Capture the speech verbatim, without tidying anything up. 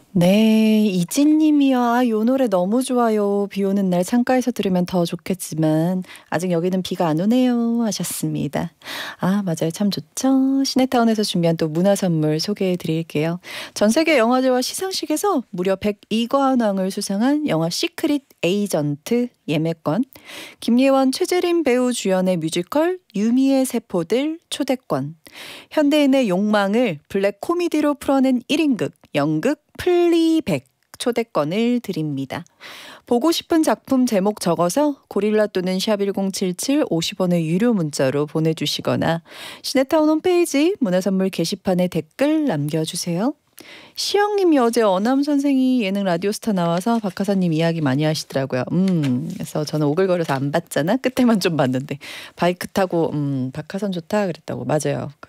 네, 이진님이요. 아, 요 노래 너무 좋아요. 비 오는 날 창가에서 들으면 더 좋겠지만 아직 여기는 비가 안 오네요 하셨습니다. 아, 맞아요. 참 좋죠. 시네타운에서 준비한 또 문화 선물 소개해 드릴게요. 전 세계 영화제와 시상식에서 무려 백이 관왕을 수상한 영화 시크릿 에이전트 예매권, 김예원, 최재림 배우 주연의 뮤지컬 유미의 세포들 초대권, 현대인의 욕망을 블랙 코미디로 풀어낸 일 인극 연극 플리백 초대권을 드립니다. 보고 싶은 작품 제목 적어서 고릴라 또는 샵 일공칠칠 오십 원의 유료 문자로 보내주시거나 시네타운 홈페이지 문화선물 게시판에 댓글 남겨주세요. 시영님이 어제 어남 선생이 예능 라디오스타 나와서 박하사님 이야기 많이 하시더라고요. 음, 그래서 저는 오글거려서 안 봤잖아. 끝에만 좀 봤는데 바이크 타고 음, 박하선 좋다 그랬다고. 맞아요.